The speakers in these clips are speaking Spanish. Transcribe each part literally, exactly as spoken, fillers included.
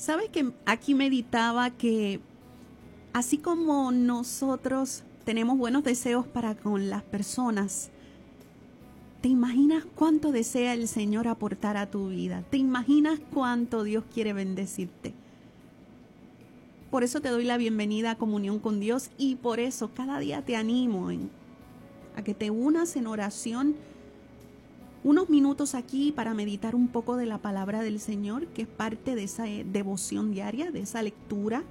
¿Sabes que aquí meditaba que así como nosotros tenemos buenos deseos para con las personas, ¿te imaginas cuánto desea el Señor aportar a tu vida? ¿Te imaginas cuánto Dios quiere bendecirte? Por eso te doy la bienvenida a Comunión con Dios y por eso cada día te animo en, a que te unas en oración unos minutos aquí para meditar un poco de la palabra del Señor, que es parte de esa devoción diaria, de esa lectura.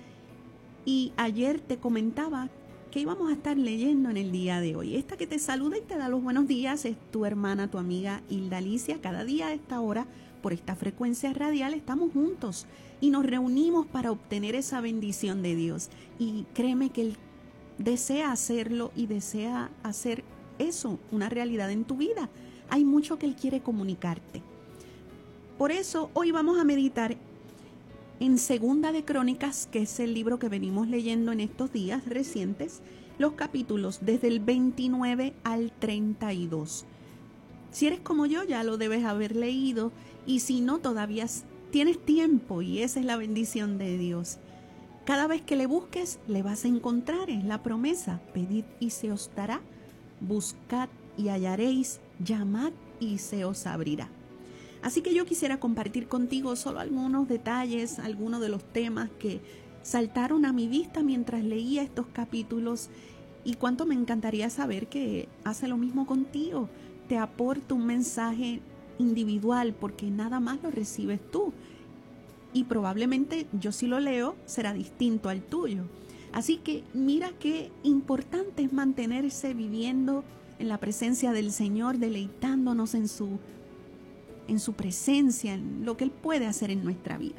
Y ayer te comentaba que íbamos a estar leyendo en el día de hoy. Esta que te saluda y te da los buenos días es tu hermana, tu amiga Hilda Alicia. Cada día a esta hora, por esta frecuencia radial, estamos juntos y nos reunimos para obtener esa bendición de Dios. Y créeme que Él desea hacerlo y desea hacer eso una realidad en tu vida. Hay mucho que Él quiere comunicarte. Por eso hoy vamos a meditar en Segunda de Crónicas, que es el libro que venimos leyendo en estos días recientes, los capítulos desde el veintinueve al treinta y dos. Si eres como yo, ya lo debes haber leído, y si no, todavía tienes tiempo, y esa es la bendición de Dios. Cada vez que le busques, le vas a encontrar, es la promesa: pedid y se os dará, buscad y hallaréis, llamad y se os abrirá. Así que yo quisiera compartir contigo solo algunos detalles, algunos de los temas que saltaron a mi vista mientras leía estos capítulos, y cuánto me encantaría saber que hace lo mismo contigo, te aporta un mensaje individual, porque nada más lo recibes tú y probablemente yo si lo leo será distinto al tuyo. Así que mira qué importante es mantenerse viviendo en la presencia del Señor, deleitándonos en su, en su presencia, en lo que Él puede hacer en nuestra vida.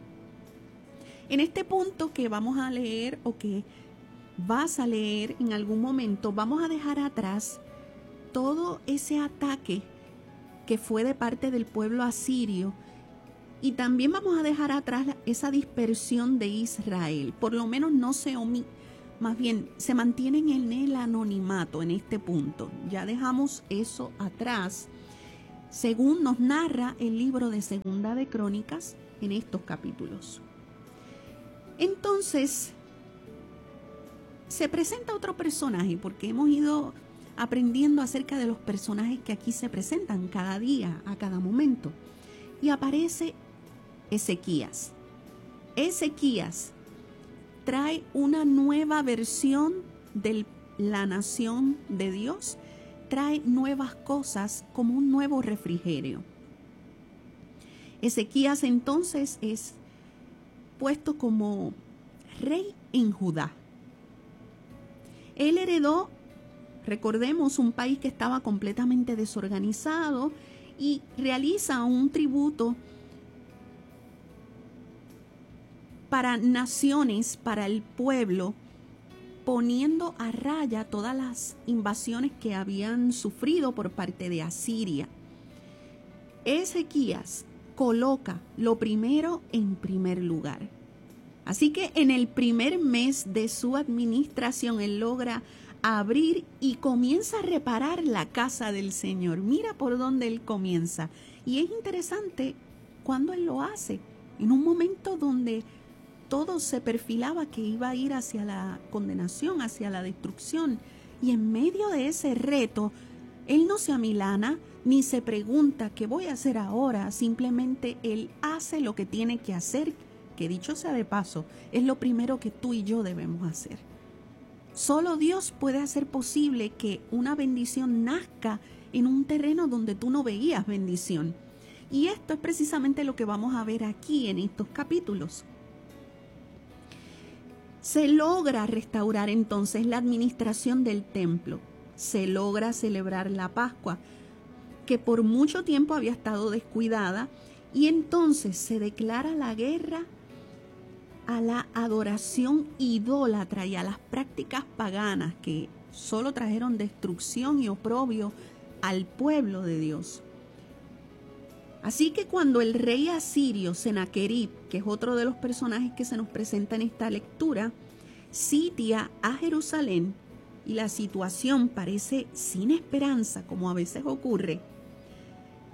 En este punto que vamos a leer o que vas a leer en algún momento, vamos a dejar atrás todo ese ataque que fue de parte del pueblo asirio, y también vamos a dejar atrás esa dispersión de Israel. Por lo menos no se omite, más bien se mantienen en el anonimato en este punto. Ya dejamos eso atrás, según nos narra el libro de Segunda de Crónicas en estos capítulos. Entonces, se presenta otro personaje, porque hemos ido aprendiendo acerca de los personajes que aquí se presentan cada día, a cada momento. Y aparece Ezequías. Ezequías trae una nueva versión de la nación de Dios, trae nuevas cosas como un nuevo refrigerio. Ezequías entonces es puesto como rey en Judá. Él heredó, recordemos, un país que estaba completamente desorganizado y realiza un tributo para naciones, para el pueblo, poniendo a raya todas las invasiones que habían sufrido por parte de Asiria. Ezequías coloca lo primero en primer lugar. Así que en el primer mes de su administración, él logra abrir y comienza a reparar la casa del Señor. Mira por dónde él comienza. Y es interesante cuando él lo hace, en un momento donde todo se perfilaba que iba a ir hacia la condenación, hacia la destrucción. Y en medio de ese reto, él no se amilana ni se pregunta qué voy a hacer ahora. Simplemente él hace lo que tiene que hacer, que dicho sea de paso, es lo primero que tú y yo debemos hacer. Solo Dios puede hacer posible que una bendición nazca en un terreno donde tú no veías bendición. Y esto es precisamente lo que vamos a ver aquí en estos capítulos. Se logra restaurar entonces la administración del templo. Se logra celebrar la Pascua, que por mucho tiempo había estado descuidada, y entonces se declara la guerra a la adoración idólatra y a las prácticas paganas que solo trajeron destrucción y oprobio al pueblo de Dios. Así que cuando el rey asirio Senaquerib, que es otro de los personajes que se nos presenta en esta lectura, sitia a Jerusalén y la situación parece sin esperanza, como a veces ocurre,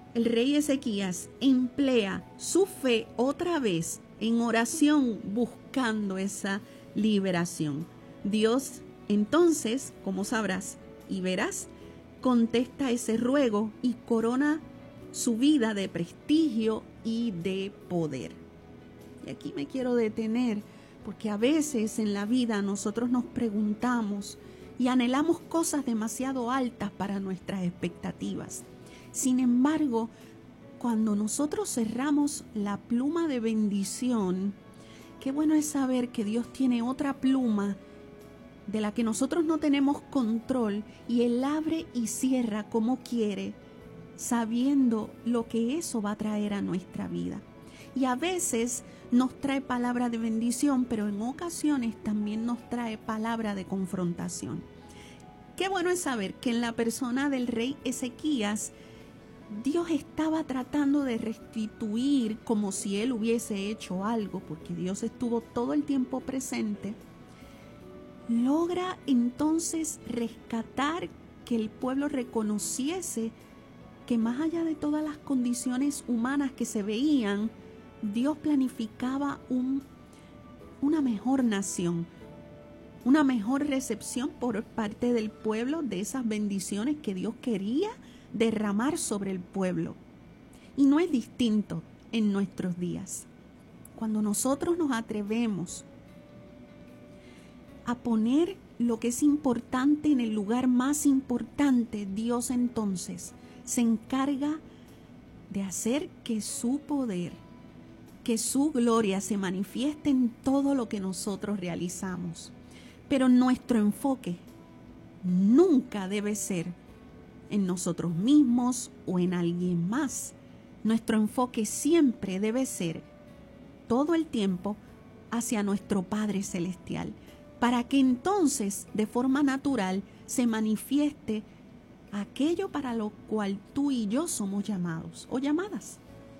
el rey Ezequías emplea su fe otra vez en oración buscando esa liberación. Dios entonces, como sabrás y verás, contesta ese ruego y corona su vida de prestigio y de poder. Y aquí me quiero detener porque a veces en la vida nosotros nos preguntamos y anhelamos cosas demasiado altas para nuestras expectativas. Sin embargo, cuando nosotros cerramos la pluma de bendición, qué bueno es saber que Dios tiene otra pluma de la que nosotros no tenemos control y Él abre y cierra como quiere, sabiendo lo que eso va a traer a nuestra vida. Y a veces nos trae palabra de bendición, pero en ocasiones también nos trae palabra de confrontación. Qué bueno es saber que en la persona del rey Ezequías, Dios estaba tratando de restituir como si Él hubiese hecho algo, porque Dios estuvo todo el tiempo presente. Logra entonces rescatar que el pueblo reconociese que más allá de todas las condiciones humanas que se veían, Dios planificaba un, una mejor nación, una mejor recepción por parte del pueblo de esas bendiciones que Dios quería derramar sobre el pueblo. Y no es distinto en nuestros días. Cuando nosotros nos atrevemos a poner lo que es importante en el lugar más importante, Dios entonces se encarga de hacer que su poder, que su gloria se manifieste en todo lo que nosotros realizamos. Pero nuestro enfoque nunca debe ser en nosotros mismos o en alguien más. Nuestro enfoque siempre debe ser todo el tiempo hacia nuestro Padre Celestial, para que entonces de forma natural se manifieste aquello para lo cual tú y yo somos llamados o llamadas.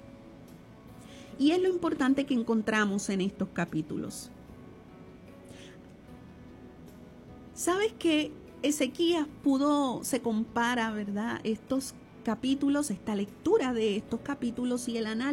Y es lo importante que encontramos en estos capítulos. ¿Sabes que Ezequías pudo, se compara, ¿verdad? Estos capítulos, esta lectura de estos capítulos y el análisis